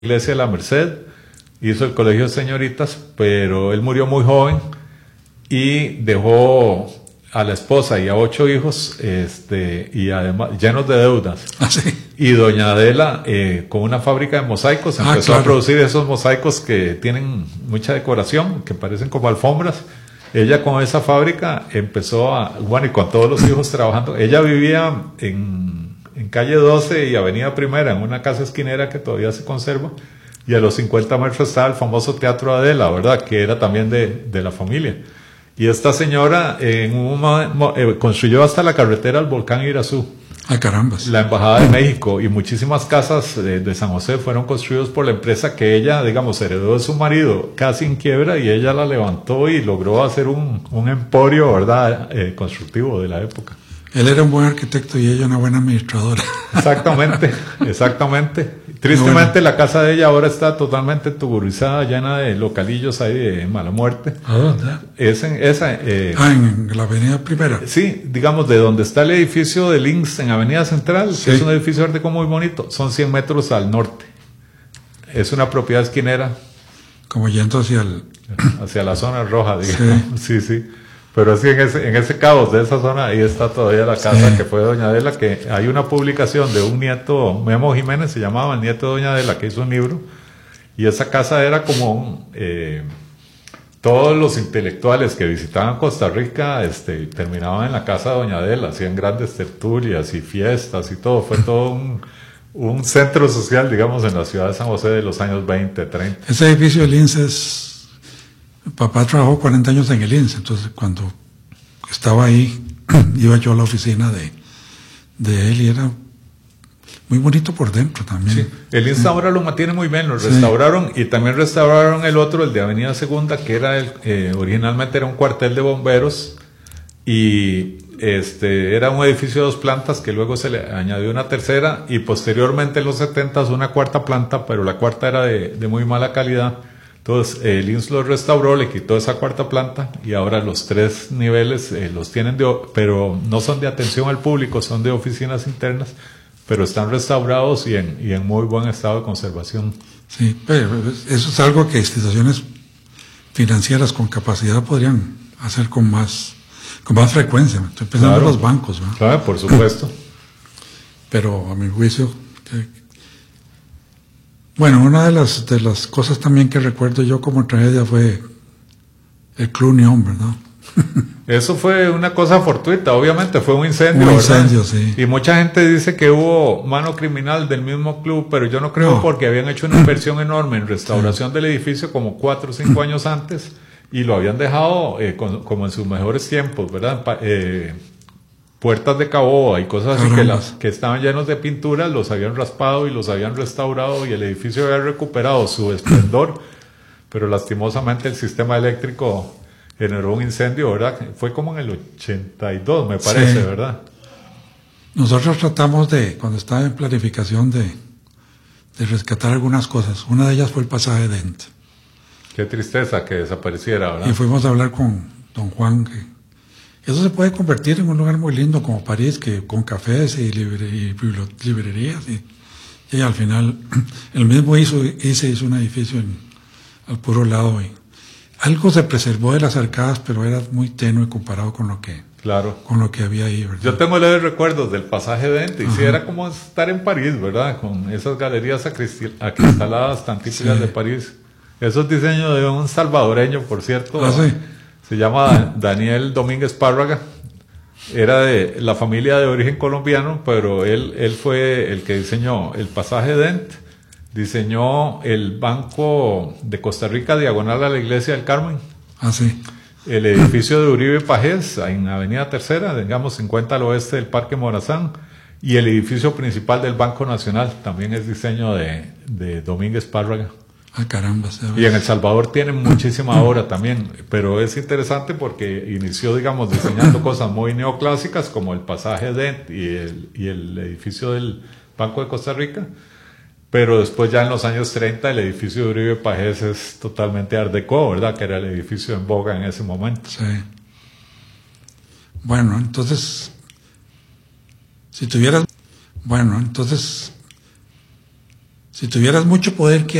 Iglesia de la Merced, hizo el colegio de señoritas, pero él murió muy joven y dejó a la esposa y a 8 hijos, y además llenos de deudas. Ah, sí. Y doña Adela, con una fábrica de mosaicos, empezó a producir esos mosaicos que tienen mucha decoración, que parecen como alfombras. Ella con esa fábrica empezó y con todos los hijos trabajando. Ella vivía en calle 12 y avenida Primera, en una casa esquinera que todavía se conserva, y a los 50 metros estaba el famoso Teatro Adela, ¿verdad?, que era también de la familia. Y esta señora construyó hasta la carretera al volcán Irazú. ¡Ay, carambas! La Embajada de México, y muchísimas casas de San José fueron construidas por la empresa que ella, digamos, heredó de su marido casi en quiebra, y ella la levantó y logró hacer un emporio, ¿verdad?, constructivo de la época. Él era un buen arquitecto y ella una buena administradora. Exactamente, exactamente. Tristemente, bueno, la casa de ella ahora está totalmente tuburizada, llena de localillos ahí de mala muerte. ¿A dónde? Es en esa... en la avenida Primera. Sí, digamos, de donde está el edificio de Links en Avenida Central, sí, que es un edificio arte muy bonito, son 100 metros al norte. Es una propiedad esquinera. Como yendo hacia la zona roja, digamos. Sí, sí. Sí. Pero sí, en ese caos de esa zona, ahí está todavía la casa, sí, que fue de doña Adela, que hay una publicación de un nieto, Memo Jiménez se llamaba, el nieto de doña Adela, que hizo un libro, y esa casa era como todos los intelectuales que visitaban Costa Rica terminaban en la casa de doña Adela, hacían grandes tertulias y fiestas y todo, fue todo un centro social, digamos, en la ciudad de San José de los años 20, 30. Ese edificio de Lince mi papá trabajó 40 años en el INSS, entonces cuando estaba ahí, iba yo a la oficina de él y era muy bonito por dentro también. Sí. El INSS ahora lo mantiene muy bien, lo restauraron, y también restauraron el otro, el de Avenida Segunda, que era originalmente era un cuartel de bomberos, y era un edificio de 2 plantas que luego se le añadió una tercera, y posteriormente en los 70s una cuarta planta, pero la cuarta era de muy mala calidad. Entonces el INSS lo restauró, le quitó esa cuarta planta, y ahora los 3 niveles los tienen pero no son de atención al público, son de oficinas internas, pero están restaurados y en muy buen estado de conservación. Sí, pero eso es algo que instituciones financieras con capacidad podrían hacer con más frecuencia. Estoy pensando en los bancos, ¿verdad? Claro, por supuesto. Pero a mi juicio... Bueno, una de las cosas también que recuerdo yo como tragedia fue el Club Unión, ¿verdad? Eso fue una cosa fortuita, obviamente, fue un incendio. Un incendio, sí. Y mucha gente dice que hubo mano criminal del mismo club, pero yo no creo, porque habían hecho una inversión enorme en restauración del edificio como 4 o 5 años antes, y lo habían dejado como en sus mejores tiempos, ¿verdad? Puertas de caoba y cosas así que estaban llenos de pintura, los habían raspado y los habían restaurado, y el edificio había recuperado su esplendor, pero lastimosamente el sistema eléctrico generó un incendio, ¿verdad? Fue como en el 82, me parece, sí, ¿verdad? Nosotros tratamos cuando estaba en planificación de rescatar algunas cosas. Una de ellas fue el pasaje Dent. Qué tristeza que desapareciera, ¿verdad? Y fuimos a hablar con don Juan, que eso se puede convertir en un lugar muy lindo como París, que con cafés y librerías, y al final él mismo hizo un edificio al puro lado, y algo se preservó de las arcadas, pero era muy tenue comparado con lo que había ahí, ¿verdad? Yo tengo leves recuerdos del pasaje Dente, y sí, era como estar en París, ¿verdad? Con esas galerías acristaladas tan típicas, sí, de París. Esos diseños de un salvadoreño, por cierto. ¿Ah, sí? Se llama Daniel Domínguez Párraga, era de la familia de origen colombiano, pero él fue el que diseñó el pasaje Dent, diseñó el Banco de Costa Rica diagonal a la Iglesia del Carmen. Ah, sí. El edificio de Uribe Pajés en Avenida Tercera, digamos 50 al oeste del Parque Morazán, y el edificio principal del Banco Nacional también es diseño de Domínguez Párraga. Ah, caramba. Y en El Salvador tienen muchísima obra también, pero es interesante porque inició, digamos, diseñando cosas muy neoclásicas como el pasaje Dent y el edificio del Banco de Costa Rica, pero después ya en los años 30 el edificio de Uribe Pajés es totalmente Art Deco, ¿verdad? Que era el edificio en boga en ese momento. Sí. Bueno, entonces, si Si tuvieras mucho poder, ¿qué